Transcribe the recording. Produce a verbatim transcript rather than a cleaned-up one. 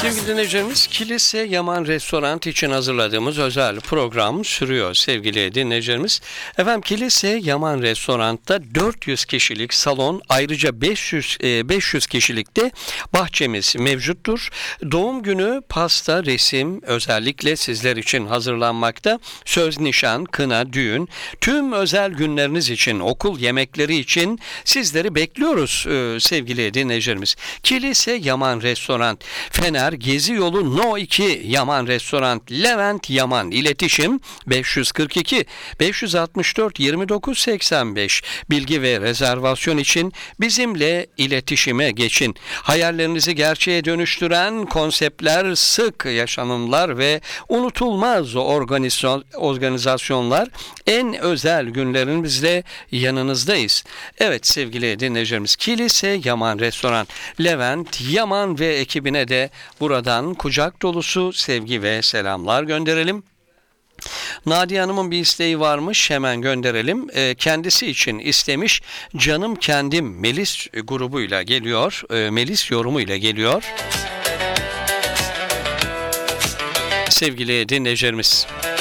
Sevgili dinleyicilerimiz, Kilise Yaman Restoran için hazırladığımız özel program sürüyor sevgili dinleyicilerimiz. Efendim, Kilise Yaman Restoran'ta dört yüz kişilik salon, ayrıca beş yüz, beş yüz kişilikte bahçemiz mevcuttur. Doğum günü, pasta, resim özellikle sizler için hazırlanmakta. Söz, nişan, kına, düğün, tüm özel günleriniz için, okul yemekleri için sizleri bekliyoruz sevgili dinleyicilerimiz. Kilise Yaman Restoran, Fener Gezi Yolu No iki Yaman Restoran, Levent Yaman. İletişim beş yüz kırk iki beş yüz altmış dört yirmi dokuz seksen beş. Bilgi ve rezervasyon için bizimle iletişime geçin. Hayallerinizi gerçeğe dönüştüren konseptler, sık yaşanımlar ve unutulmaz organizasyonlar, en özel günlerimizle yanınızdayız. Evet sevgili dinleyicilerimiz, Kilise Yaman Restoran, Levent Yaman ve ekibine de buradan kucak dolusu sevgi ve selamlar gönderelim. Nadiye Hanım'ın bir isteği varmış, hemen gönderelim. E, kendisi için istemiş. Canım Kendim Melis grubuyla geliyor. E, Melis yorumuyla geliyor. Sevgili dinleyicilerimiz.